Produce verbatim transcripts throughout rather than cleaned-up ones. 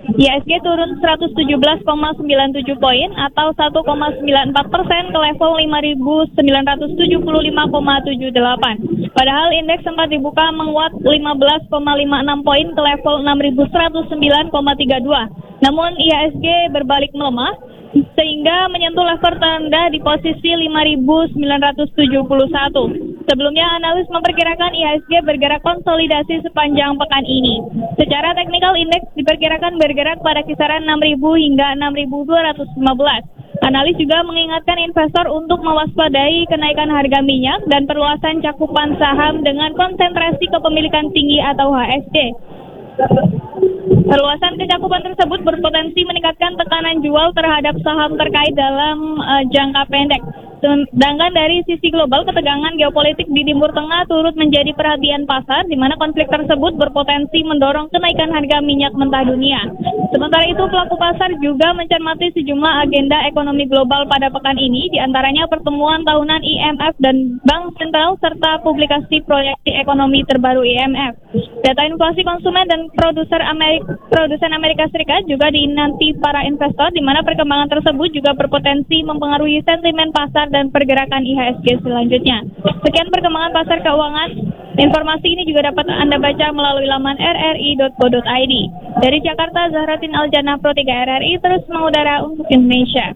I H S G turun seratus tujuh belas koma sembilan tujuh poin atau satu koma sembilan empat persen ke level lima ribu sembilan ratus tujuh puluh lima koma tujuh delapan. Padahal indeks sempat dibuka menguat lima belas koma lima enam poin ke level enam ribu seratus sembilan koma tiga dua. Namun I H S G berbalik melemah sehingga menyentuh level terendah di posisi lima ribu sembilan ratus tujuh puluh satu. Sebelumnya, analis memperkirakan I H S G bergerak konsolidasi sepanjang pekan ini. Secara teknikal, indeks diperkirakan bergerak pada kisaran enam ribu hingga enam ribu dua ratus lima belas. Analis juga mengingatkan investor untuk mewaspadai kenaikan harga minyak dan perluasan cakupan saham dengan konsentrasi kepemilikan tinggi atau H S G. Perluasan kecakupan tersebut berpotensi meningkatkan tekanan jual terhadap saham terkait dalam uh, jangka pendek. Sedangkan dari sisi global, ketegangan geopolitik di Timur Tengah turut menjadi perhatian pasar, di mana konflik tersebut berpotensi mendorong kenaikan harga minyak mentah dunia. Sementara itu, pelaku pasar juga mencermati sejumlah agenda ekonomi global pada pekan ini, di antaranya pertemuan tahunan I M F dan Bank Sentral, serta publikasi proyeksi ekonomi terbaru I M F. Data inflasi konsumen dan produsen Amerika, produsen Amerika Serikat juga dinanti para investor, di mana perkembangan tersebut juga berpotensi mempengaruhi sentimen pasar dan pergerakan I H S G selanjutnya. Sekian perkembangan pasar keuangan. Informasi ini juga dapat Anda baca melalui laman r r i dot co dot i d. Dari Jakarta, Zahratin Aljana, Pro tiga R R I, terus mengudara untuk Indonesia.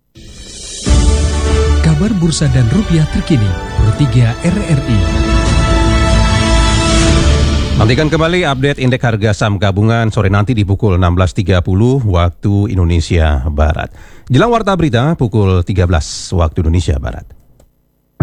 Kabar bursa dan rupiah terkini, Pro tiga R R I. Nantikan kembali update indeks harga saham gabungan sore nanti di pukul enam belas tiga puluh waktu Indonesia Barat. Jelang warta berita pukul tiga belas waktu Indonesia Barat.